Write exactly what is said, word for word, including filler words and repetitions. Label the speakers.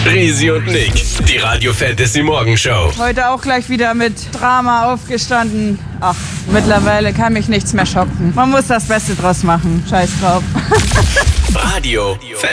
Speaker 1: Risi und Nick, die Radio Fantasy Morgenshow.
Speaker 2: Heute auch gleich wieder mit Drama aufgestanden. Ach, mittlerweile kann mich nichts mehr schocken. Man muss das Beste draus machen. Scheiß drauf.
Speaker 1: Radio